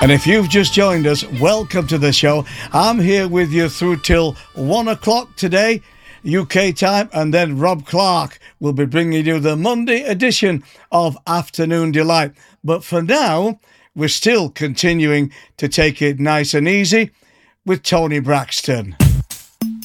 And if you've just joined us, welcome to the show. I'm here with you through till 1 o'clock today, UK time, and then Rob Clark will be bringing you the Monday edition of Afternoon Delight. But for now, we're still continuing to take it nice and easy with Tony Braxton.